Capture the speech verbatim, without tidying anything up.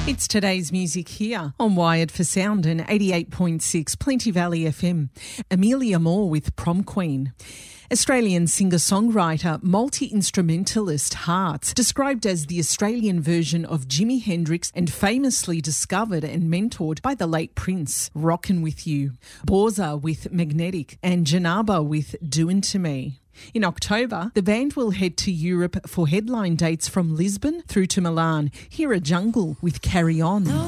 It's today's music here on Wired for Sound and eighty-eight point six Plenty Valley F M. Amelia Moore with Prom Queen. Australian singer-songwriter, multi-instrumentalist Hearts, described as the Australian version of Jimi Hendrix and famously discovered and mentored by the late Prince. Rockin' With You. Borza with Magnetic and Janaba with Doin' To Me. In October, the band will head to Europe for headline dates from Lisbon through to Milan. Here are Jungle with Carry On.